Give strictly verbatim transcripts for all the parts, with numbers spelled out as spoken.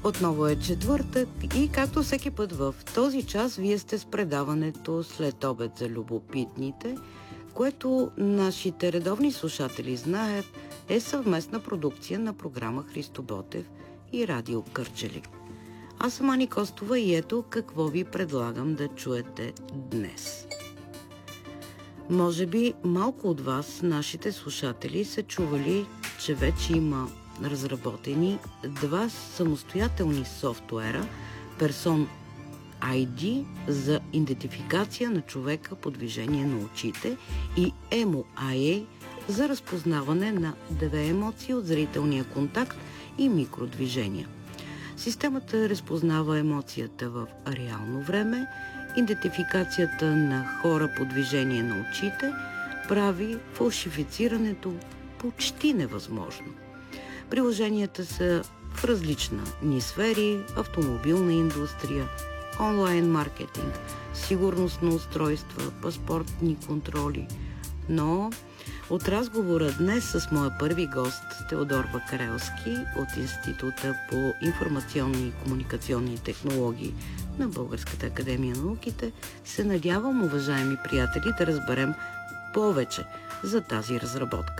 Отново е четвъртък и както всеки път в този час вие сте с предаването След обед за любопитните, което нашите редовни слушатели знаят е съвместна продукция на програма Христо Ботев и Радио Кърджали. Аз съм Ани Костова и ето какво ви предлагам да чуете днес. Може би малко от вас, нашите слушатели, са чували, че вече има разработени два самостоятелни софтуера Person ай ди за идентификация на човека по движение на очите и Emo ай ей за разпознаване на две емоции от зрителния контакт и микродвижения. Системата разпознава емоцията в реално време, идентификацията на хора по движение на очите прави фалшифицирането почти невъзможно. Приложенията са в различни сфери: автомобилна индустрия, онлайн маркетинг, сигурност на устройства, паспортни контроли. Но от разговора днес с моя първи гост Теодор Вакарелски от Института по информационни и комуникационни технологии на Българската академия на науките се надявам, уважаеми приятели, да разберем повече за тази разработка.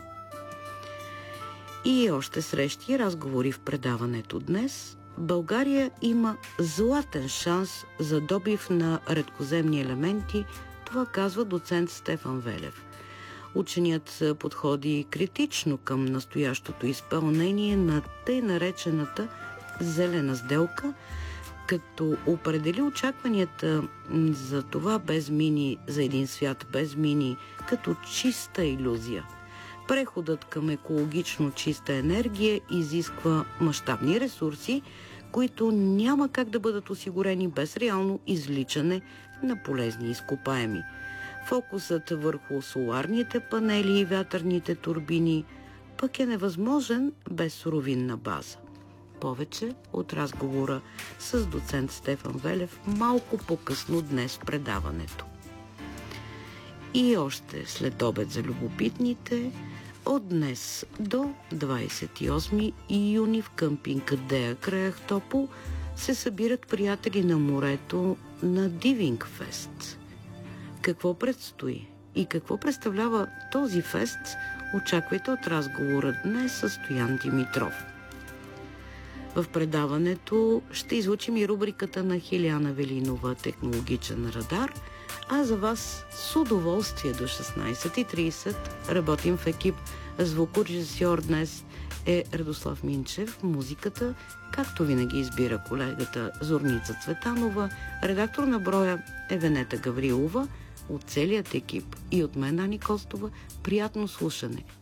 И още срещи и разговори в предаването днес. България има златен шанс за добив на редкоземни елементи, това казва доцент Стефан Велев. Ученият подходи критично към настоящото изпълнение на тъй наречената зелена сделка, като определи очакванията за това без мини, за един свят без мини, като чиста илюзия. Преходът към екологично чиста енергия изисква мащабни ресурси, които няма как да бъдат осигурени без реално извличане на полезни изкопаеми. Фокусът върху соларните панели и вятърните турбини пък е невъзможен без суровинна база. Повече от разговора с доцент Стефан Велев малко по-късно днес в предаването. И още след обед за любопитните, от днес до двадесет и осми юни в къмпинг Дея край Ахтопол се събират приятели на морето на Дивинг Фест. Какво предстои и какво представлява този фест, очаквайте от разговора днес с Стоян Димитров. В предаването ще излучим и рубриката на Хиляна Велинова «Технологичен радар», а за вас с удоволствие до шестнадесет и тридесет работим в екип. Звукорежисьор днес е Радослав Минчев. Музиката, както винаги, избира колегата Зорница Цветанова. Редактор на броя е Венета Гаврилова. От целият екип и от мен, Ани Костова, приятно слушане.